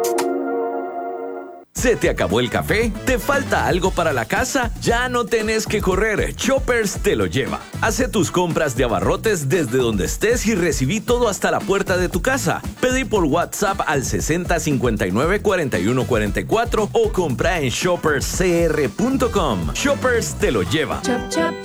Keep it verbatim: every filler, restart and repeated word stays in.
¿Se te acabó el café? ¿Te falta algo para la casa? Ya no tenés que correr, Shoppers te lo lleva. Hace tus compras de abarrotes desde donde estés y recibí todo hasta la puerta de tu casa. Pedí por WhatsApp al sesenta cincuenta y nueve cuarenta y uno cuarenta y cuatro o compra en shoppers c r punto com. Shoppers te lo lleva. Chop, chop.